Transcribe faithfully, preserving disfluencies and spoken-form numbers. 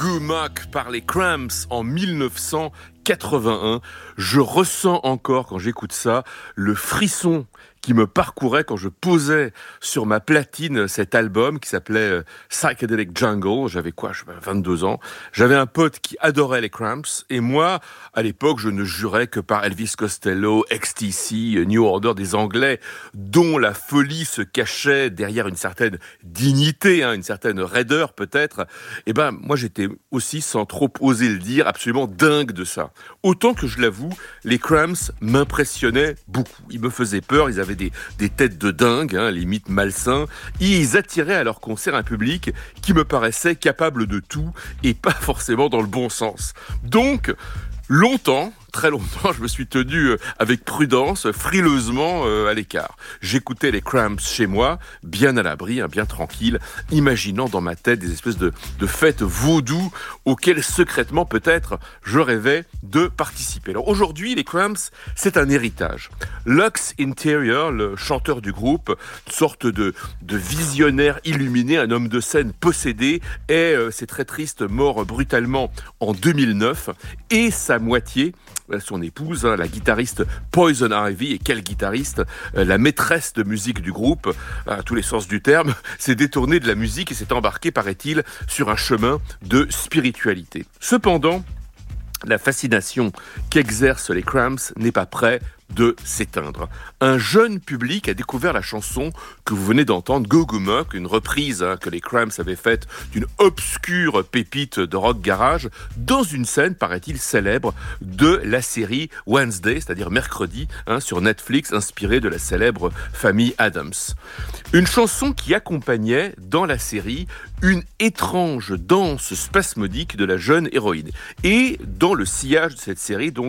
Gumac par les Cramps en mille neuf cent quatre-vingt-un. Je ressens encore, quand j'écoute ça, le frisson qui me parcourait quand je posais sur ma platine cet album qui s'appelait Psychedelic Jungle. J'avais quoi, j'avais vingt-deux ans. J'avais un pote qui adorait les Cramps et moi, à l'époque, je ne jurais que par Elvis Costello, X T C, New Order des Anglais, dont la folie se cachait derrière une certaine dignité, hein, une certaine raideur peut-être. Et ben, moi, j'étais aussi, sans trop oser le dire, absolument dingue de ça. Autant que je l'avoue, les Cramps m'impressionnaient beaucoup. Ils me faisaient peur, ils avaient Des, des têtes de dingue, hein, limite malsains, et ils attiraient à leur concert un public qui me paraissait capable de tout et pas forcément dans le bon sens. Donc, longtemps, très longtemps, je me suis tenu avec prudence, frileusement euh, à l'écart. J'écoutais les Cramps chez moi, bien à l'abri, hein, bien tranquille, imaginant dans ma tête des espèces de, de fêtes vaudou auxquelles secrètement, peut-être, je rêvais de participer. Alors aujourd'hui, les Cramps, c'est un héritage. Lux Interior, le chanteur du groupe, une sorte de, de visionnaire illuminé, un homme de scène possédé, est, euh, c'est très triste, mort brutalement en deux mille neuf, et sa moitié, son épouse, hein, la guitariste Poison Ivy, et quelle guitariste, euh, la maîtresse de musique du groupe, à tous les sens du terme, s'est détournée de la musique et s'est embarquée, paraît-il, sur un chemin de spiritualité. Cependant, la fascination qu'exercent les Cramps n'est pas près de s'éteindre. Un jeune public a découvert la chanson que vous venez d'entendre, Go Go Muck, une reprise hein, que les Cramps avaient faite d'une obscure pépite de rock garage, dans une scène, paraît-il, célèbre de la série Wednesday, c'est-à-dire mercredi, hein, sur Netflix, inspirée de la célèbre famille Addams. Une chanson qui accompagnait, dans la série, une étrange danse spasmodique de la jeune héroïne. Et dans le sillage de cette série, donc,